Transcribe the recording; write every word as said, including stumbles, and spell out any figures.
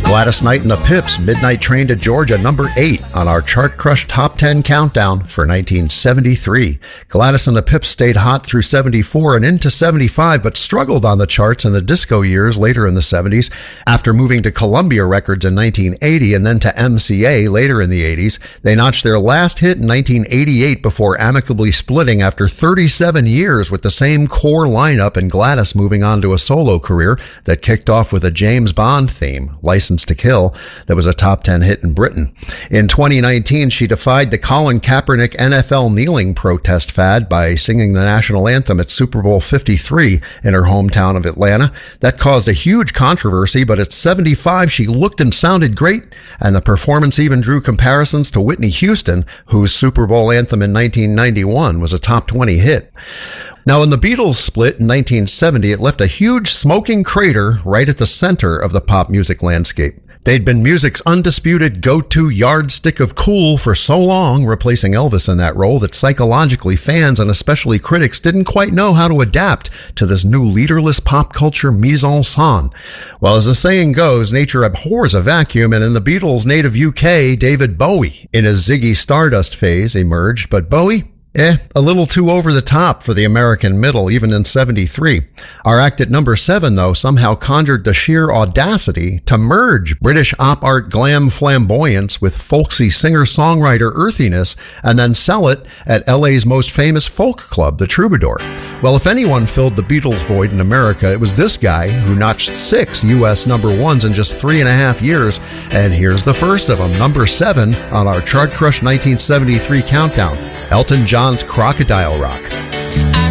Gladys Knight and the Pips, Midnight Train to Georgia, number eight on our Chart Crush Top ten Countdown for nineteen seventy-three. Gladys and the Pips stayed hot through seventy-four and into seventy-five, but struggled on the charts in the disco years later in the seventies. After moving to Columbia Records in nineteen eighty and then to M C A later in the eighties, they notched their last hit in nineteen eighty-eight before amicably splitting after thirty-seven years with the same core lineup, and Gladys moving on to a solo career that kicked off with a James Bond theme, License to Kill, that was a top ten hit in Britain. In twenty nineteen, she defied the Colin Kaepernick N F L kneeling protest fad by singing the national anthem at Super Bowl fifty-three in her hometown of Atlanta. That caused a huge controversy, but at seventy-five, she looked and sounded great, and the performance even drew comparisons to Whitney Houston, whose Super Bowl anthem in nineteen ninety-one was a top twenty hit. Now, when the Beatles split in nineteen seventy, it left a huge smoking crater right at the center of the pop music landscape. They'd been music's undisputed go-to yardstick of cool for so long, replacing Elvis in that role, that psychologically fans and especially critics didn't quite know how to adapt to this new leaderless pop culture mise-en-scène. Well, as the saying goes, nature abhors a vacuum, and in the Beatles' native U K, David Bowie, in his Ziggy Stardust phase, emerged. But Bowie? Eh, a little too over the top for the American middle, even in seventy-three. Our act at number seven, though, somehow conjured the sheer audacity to merge British op art glam flamboyance with folksy singer-songwriter earthiness and then sell it at L A's most famous folk club, the Troubadour. Well, if anyone filled the Beatles void in America, it was this guy who notched six U S number ones in just three and a half years. And here's the first of them, number seven on our Chart Crush nineteen seventy-three countdown. Elton John's Crocodile Rock.